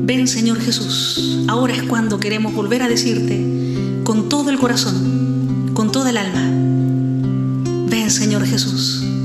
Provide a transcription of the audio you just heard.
Ven, Señor Jesús. Ahora es cuando queremos volver a decirte con todo el corazón, con toda el alma: ven, Señor Jesús.